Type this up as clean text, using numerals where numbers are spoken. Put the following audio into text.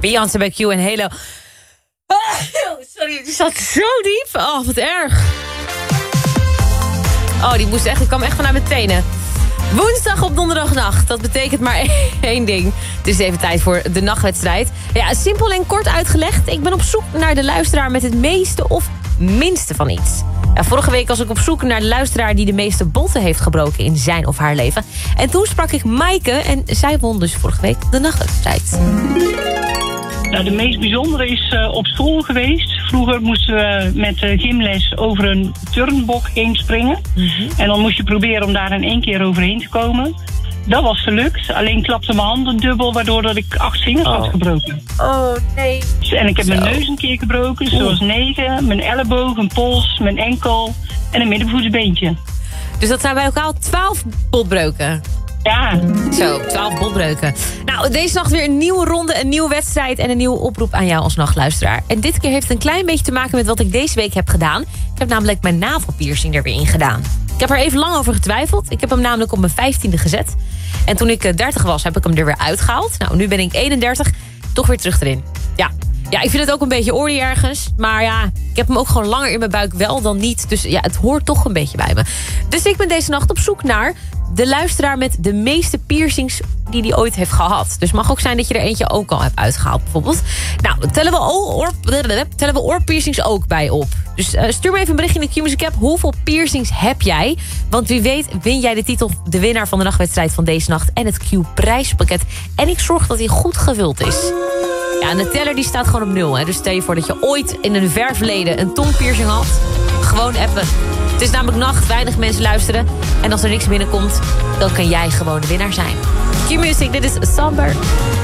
Beyoncé bij Q en Halo. Sorry, die zat zo diep. Oh, wat erg. Oh, ik kwam echt vanuit mijn tenen. Woensdag op donderdagnacht. Dat betekent maar één ding. Het is even tijd voor de nachtwedstrijd. Ja, simpel en kort uitgelegd. Ik ben op zoek naar de luisteraar met het meeste of minste van iets. Ja, vorige week was ik op zoek naar de luisteraar die de meeste botten heeft gebroken in zijn of haar leven. En toen sprak ik Maaike en zij won dus vorige week de nachtwedstrijd. Nou, de meest bijzondere is op school geweest. Vroeger moesten we met gymles over een turnbok heen springen. En dan moest je proberen om daar in 1 keer overheen te komen. Dat was gelukt. Alleen klapte mijn handen dubbel, waardoor dat ik 8 vingers had gebroken. Oh, nee. En ik heb mijn neus een keer gebroken, zoals 9. Mijn elleboog, een pols, mijn enkel en een middenvoetsbeentje. Dus dat zijn bij elkaar 12 botbreuken. Ja. Zo, 12 botbreuken. Nou, deze nacht weer een nieuwe ronde, een nieuwe wedstrijd en een nieuwe oproep aan jou als nachtluisteraar. En dit keer heeft het een klein beetje te maken met wat ik deze week heb gedaan. Ik heb namelijk mijn navelpiercing er weer in gedaan. Ik heb er even lang over getwijfeld. Ik heb hem namelijk op mijn 15e gezet. En toen ik 30 was, heb ik hem er weer uitgehaald. Nou, nu ben ik 31, toch weer terug erin. Ja, ik vind het ook een beetje ordy ergens. Maar ja, ik heb hem ook gewoon langer in mijn buik wel dan niet. Dus ja, het hoort toch een beetje bij me. Dus ik ben deze nacht op zoek naar de luisteraar met de meeste piercings die hij ooit heeft gehad. Dus mag ook zijn dat je er eentje ook al hebt uitgehaald bijvoorbeeld. Nou, tellen we oorpiercings ook bij op. Dus stuur me even een berichtje in de Q-Music app. Hoeveel piercings heb jij? Want wie weet win jij de titel, de winnaar van de nachtwedstrijd van deze nacht en het Q-prijspakket. En ik zorg dat hij goed gevuld is. Ja, en de teller die staat gewoon op 0. Hè? Dus stel je voor dat je ooit in een ver verleden een tongpiercing had. Gewoon appen. Het is namelijk nacht, weinig mensen luisteren. En als er niks binnenkomt, dan kan jij gewoon de winnaar zijn. Q-Music, dit is Somber.